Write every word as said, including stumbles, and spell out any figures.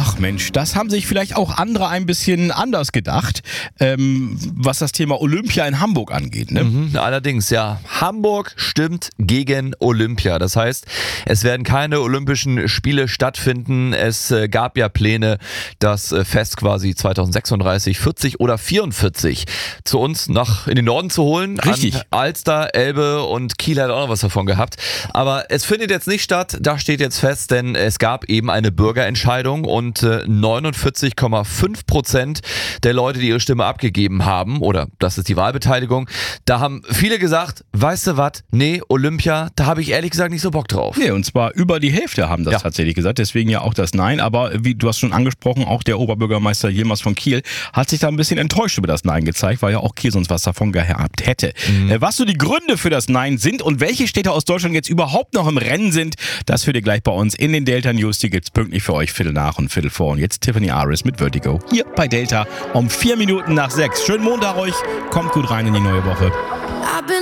Ach Mensch, das haben sich vielleicht auch andere ein bisschen anders gedacht, ähm, was das Thema Olympia in Hamburg angeht. Ne? Mhm, allerdings, ja. Hamburg stimmt gegen Olympia. Das heißt, es werden keine Olympischen Spiele stattfinden. Es äh, gab ja Pläne, das äh, Fest quasi zweitausendsechsunddreißig, vierzig oder vierundvierzig zu uns nach in den Norden zu holen. Richtig. An Alster, Elbe und Kiel hat auch noch was davon gehabt. Aber es findet jetzt nicht statt. Das steht jetzt fest, denn es gab eben eine Bürgerentscheidung und äh, neunundvierzig Komma fünf Prozent der Leute, die ihre Stimme abgegeben haben, oder das ist die Wahlbeteiligung, da haben viele gesagt, weißt du was, nee, Olympia, da habe ich ehrlich gesagt nicht so Bock drauf. Nee, und zwar über die Hälfte haben das Ja. tatsächlich gesagt, deswegen ja auch das Nein. Aber wie du hast schon angesprochen, auch der Oberbürgermeister Yilmaz von Kiel hat sich da ein bisschen enttäuscht über das Nein gezeigt, weil ja auch Kiel sonst was davon gehabt hätte. Mhm. Äh, was so die Gründe für das Nein sind und welche Städte aus Deutschland jetzt überhaupt noch im Rennen sind, das hört ihr gleich bei uns in den Delta News. Die gibt's pünktlich für euch Viertel nach und Viertel vor. Und jetzt Tiffany Aris mit Vertigo hier bei Delta um vier Minuten nach sechs. Schönen Montag euch, kommt gut rein in die neue Woche.